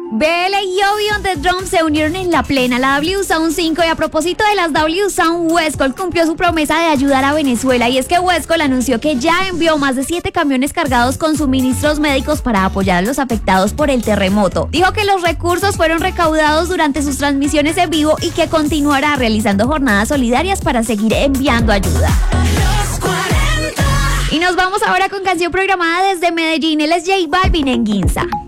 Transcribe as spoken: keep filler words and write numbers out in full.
B L y Obi on the Drum se unieron en la plena, la W Sound cinco, y a propósito de las W Sound, Westcol cumplió su promesa de ayudar a Venezuela, y es que Westcol anunció que ya envió más de siete camiones cargados con suministros médicos para apoyar a los afectados por el terremoto. Dijo que los recursos fueron recaudados durante sus transmisiones en vivo y que continuará realizando jornadas solidarias para seguir enviando ayuda. Y nos vamos ahora con canción programada desde Medellín. Él es J Balvin en Ginza.